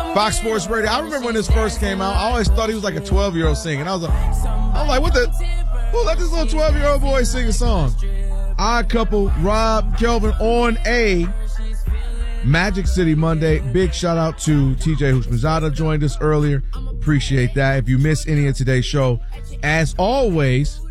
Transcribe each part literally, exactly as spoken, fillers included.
Fox Sports Radio. I remember when this first came out, I always thought he was like a twelve-year-old singing. I was like, I'm like, what the, who let this little twelve-year-old boy sing a song? Odd Couple, Rob, Kelvin on a Magic City Monday. Big shout out to T J Houshmandzadeh, joined us earlier. Appreciate that. If you missed any of today's show, as always,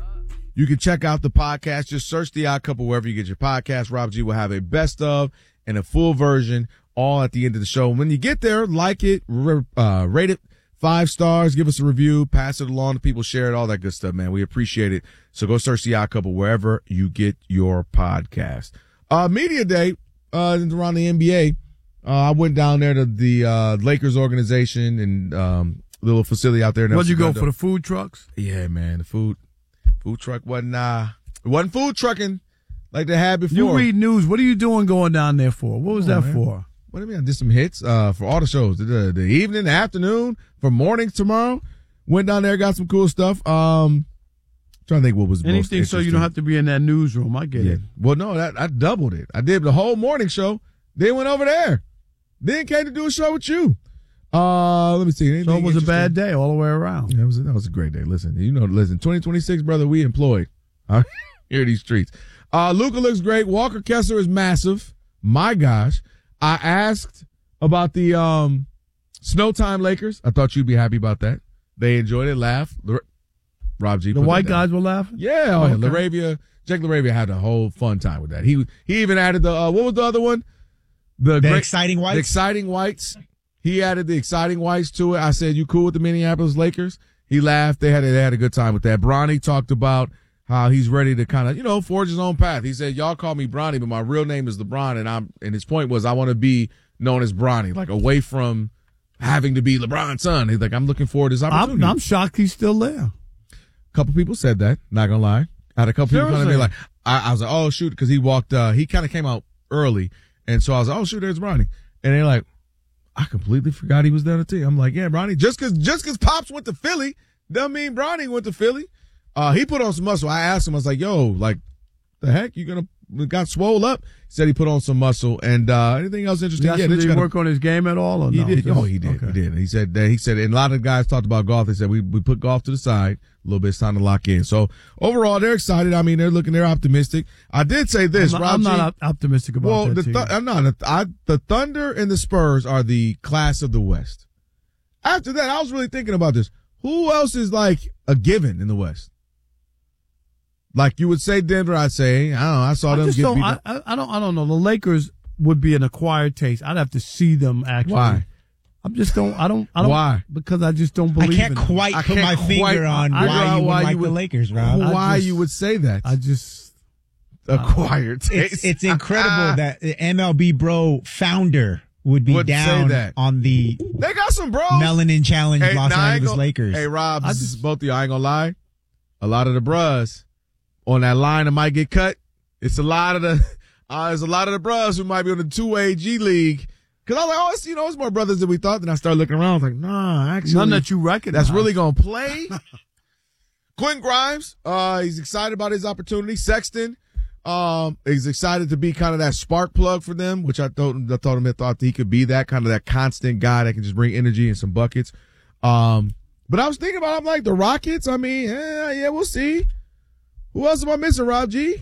you can check out the podcast. Just search The Odd Couple wherever you get your podcast. Rob G will have a best of and a full version all at the end of the show. When you get there, like it, uh, rate it five stars, give us a review, pass it along to people, share it, all that good stuff, man. We appreciate it. So go search The Odd Couple wherever you get your podcast. Uh, Media Day, uh, around the N B A. Uh, I went down there to the, uh, Lakers organization and, um, little facility out there. What'd you go for, the food trucks? Yeah, man, the food, food truck wasn't, uh, it wasn't food trucking like they had before. You read news. What are you doing going down there for? What was oh, that man. for? What do you mean? I did some hits uh, for all the shows. The, the, the evening, the afternoon, for mornings tomorrow. Went down there, got some cool stuff. Um, trying to think what was anything most interesting. So you don't have to be in that newsroom. I get yeah. it. Well, no, that, I doubled it. I did the whole morning show. Then went over there. Then came to do a show with you. Uh, let me see. Anything so it was a bad day all the way around. Yeah, it was a, that was a great day. Listen, you know, listen, twenty twenty-six, brother, we employed uh, here in these streets. Uh, Luka looks great. Walker Kessler is massive. My gosh. I asked about the um, Snow Time Lakers. I thought you'd be happy about that. They enjoyed it, laughed. L- Rob G. The white guys were laughing? Yeah. Oh, okay. Laravia, Jake Laravia had a whole fun time with that. He he even added the, uh, what was the other one? The, the great, exciting whites? The exciting whites. He added the exciting whites to it. I said, you cool with the Minneapolis Lakers? He laughed. They had, they had a good time with that. Bronny talked about how he's ready to kind of, you know, forge his own path. He said, y'all call me Bronny, but my real name is LeBron. And I'm, and his point was, I want to be known as Bronny, like away from having to be LeBron's son. He's like, I'm looking forward to this opportunity. I'm, I'm shocked he's still there. A couple people said that, not gonna lie. I had a couple Seriously? people kind of be like, I, I was like, oh shoot, because he walked, uh, he kind of came out early. And so I was like, oh shoot, there's Bronny. And they're like, I completely forgot he was there on the team. I'm like, yeah, Bronny, just cause, just cause Pops went to Philly, doesn't mean Bronny went to Philly. Uh, he put on some muscle. I asked him, I was like, yo, like, the heck, you gonna, got swole up? He said he put on some muscle. And, uh, anything else interesting? Yeah, did he work on his game at all or he no? Did. Oh, he did. Okay. He did. He said that, he said, and a lot of guys talked about golf. They said, we, we put golf to the side. A little bit. It's time to lock in. So overall, they're excited. I mean, they're looking, they're optimistic. I did say this, I'm, Rob I'm G, not optimistic about well, that. The th- I'm not. I, the Thunder and the Spurs are the class of the West. After that, I was really thinking about this. Who else is like a given in the West? Like you would say Denver, I'd say, I don't know, I saw I them just get don't, beat I, up. I, I don't, I don't know. The Lakers would be an acquired taste. I'd have to see them actually. Why? I'm just don't, I don't, I don't. Why? Because I just don't believe I can't in quite them. put I my can't finger quite, on I, why, I, you would why like you would, the Lakers, Rob. Why just, you would say that? I just. Acquired taste. It's, it's incredible that the M L B Bro founder would be Wouldn't say down that. on the They got some bros. Melanin Challenge Hey, Los nah, I ain't Angeles gonna- Lakers. Hey, Rob, I this just- is both of you. I ain't gonna lie. A lot of the bros on that line that might get cut. It's a lot of the, uh, there's a lot of the bros who might be on the two-way G League. Cause I was like, oh, it's, you know, it's more brothers than we thought. Then I started looking around. I was like, nah, actually. None that you recognize. That's really gonna play. Quentin Grimes, uh, he's excited about his opportunity. Sexton, um, he's excited to be kind of that spark plug for them, which I thought, I thought him, thought he could be that kind of that constant guy that can just bring energy and some buckets. Um, but I was thinking about, I'm like, the Rockets, I mean, eh, yeah, we'll see. Who else am I missing, Rob G?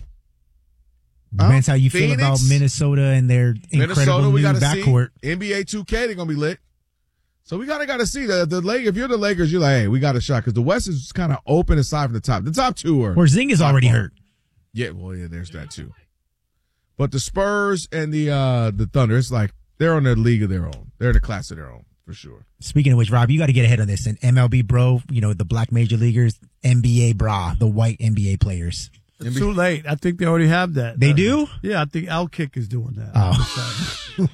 Depends uh, how you Phoenix, feel about Minnesota and their incredible Minnesota, we new gotta backcourt. see. N B A two K, they're going to be lit. So we gotta gotta see the the Lakers. If you're the Lakers, you're like, hey, we got a shot because the West is kind of open aside from the top. The top two are. Porzingis already hurt. Yeah, well, yeah, there's that too. But the Spurs and the uh the Thunder, it's like they're on their league of their own. They're in a class of their own for sure. Speaking of which, Rob, you got to get ahead of this. And M L B Bro, you know the black major leaguers, N B A Bra, the white N B A players. It's too late. I think they already have that. They uh, do? Yeah, I think Outkick is doing that. Oh.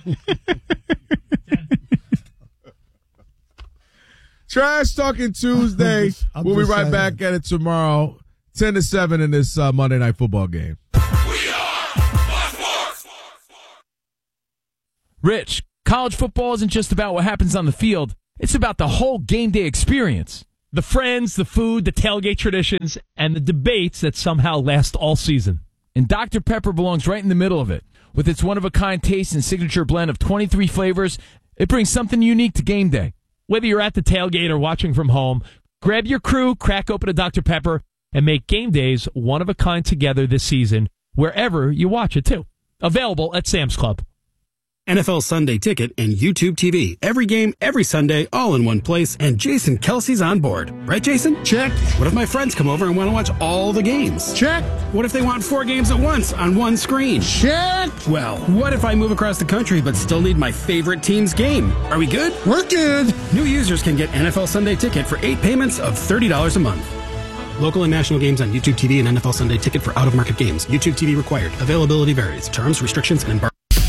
Trash Talking Tuesday. I'm We'll be just right saying. back at it tomorrow, ten to seven in this uh, Monday Night Football game. Rich, college football isn't just about what happens on the field. It's about the whole game day experience. The friends, the food, the tailgate traditions, and the debates that somehow last all season. And Doctor Pepper belongs right in the middle of it. With its one-of-a-kind taste and signature blend of twenty-three flavors, It brings something unique to game day. Whether you're at the tailgate or watching from home, grab your crew, crack open a Doctor Pepper, and make game days one of a kind together this season, wherever you watch it too. Available at Sam's Club. N F L Sunday Ticket and YouTube T V. Every game, every Sunday, all in one place, and Jason Kelsey's on board. Right, Jason? Check. What if my friends come over and want to watch all the games? Check. What if they want four games at once on one screen? Check. Well, what if I move across the country but still need my favorite team's game? Are we good? We're good. New users can get N F L Sunday Ticket for eight payments of thirty dollars a month. Local and national games on YouTube T V and N F L Sunday Ticket for out-of-market games. YouTube T V required. Availability varies. Terms, restrictions, and embargo.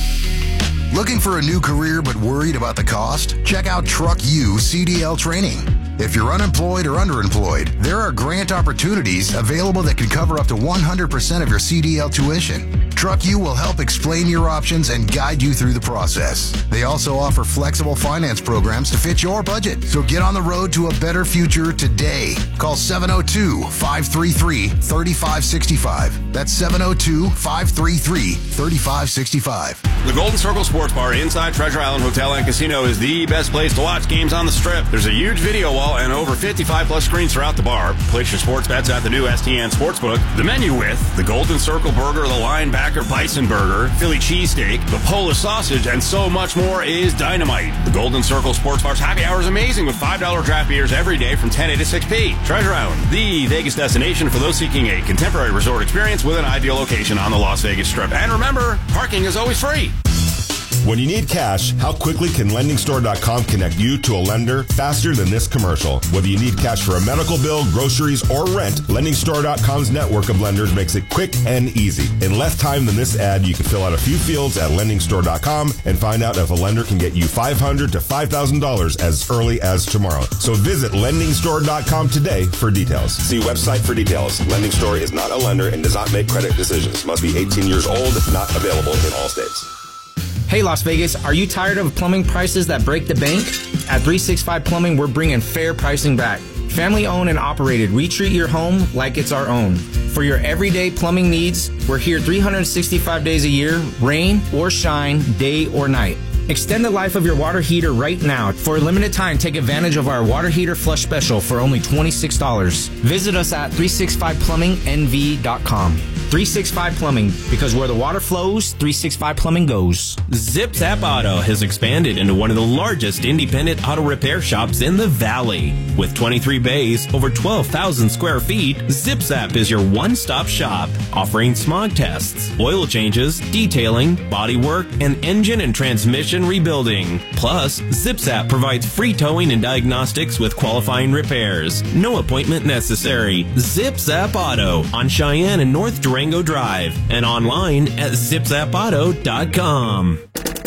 Looking for a new career but worried about the cost? Check out Truck U C D L Training. If you're unemployed or underemployed, there are grant opportunities available that can cover up to one hundred percent of your C D L tuition. Truck U will help explain your options and guide you through the process. They also offer flexible finance programs to fit your budget. So get on the road to a better future today. Call seven oh two, five three three, three five six five. That's seven oh two, five three three, three five six five. The Golden Circle Sports Bar inside Treasure Island Hotel and Casino is the best place to watch games on the Strip. There's a huge video wall and over fifty-five plus screens throughout the bar. Place your sports bets at the new S T N Sportsbook. The menu with the Golden Circle Burger, the Linebacker Bison Burger, Philly Cheesesteak, the Polish Sausage, and so much more is dynamite. The Golden Circle Sports Bar's happy hour is amazing with five dollar draft beers every day from ten a to six p. Treasure Island, the Vegas destination for those seeking a contemporary resort experience with an ideal location on the Las Vegas Strip. And remember, parking is always free. When you need cash, how quickly can lending store dot com connect you to a lender faster than this commercial? Whether you need cash for a medical bill, groceries, or rent, lending store dot com's network of lenders makes it quick and easy. In less time than this ad, you can fill out a few fields at lending store dot com and find out if a lender can get you five hundred dollars to five thousand dollars as early as tomorrow. So visit lending store dot com today for details. See website for details. Lending Store is not a lender and does not make credit decisions. Must be eighteen years old. Not available in all states. Hey Las Vegas, are you tired of plumbing prices that break the bank? At three sixty-five Plumbing, we're bringing fair pricing back. Family owned and operated, we treat your home like it's our own. For your everyday plumbing needs, we're here three hundred sixty-five days a year, rain or shine, day or night. Extend the life of your water heater right now. For a limited time, take advantage of our water heater flush special for only twenty-six dollars. Visit us at three sixty-five plumbing N V dot com. three sixty-five Plumbing, because where the water flows, three sixty-five Plumbing goes. Zip Zap Auto has expanded into one of the largest independent auto repair shops in the Valley. With twenty-three bays, over twelve thousand square feet, Zip Zap is your one-stop shop, offering smog tests, oil changes, detailing, body work, and engine and transmission rebuilding. Plus, Zip Zap provides free towing and diagnostics with qualifying repairs. No appointment necessary. Zip Zap Auto on Cheyenne and North Durango Drive and online at zip zap auto dot com.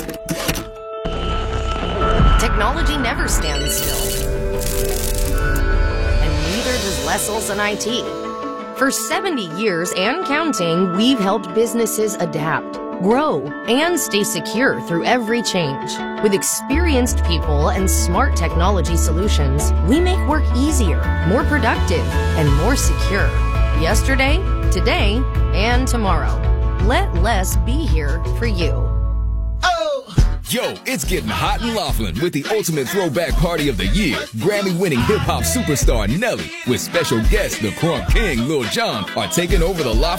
Technology never stands still. And neither does Lesselson I T. For seventy years and counting, we've helped businesses adapt, grow, and stay secure through every change. With experienced people and smart technology solutions, we make work easier, more productive, and more secure. Yesterday, today, and tomorrow. Let Les be here for you. Yo, it's getting hot in Laughlin with the ultimate throwback party of the year. Grammy-winning hip-hop superstar Nelly with special guests the Crunk King, Lil Jon are taking over the Laughlin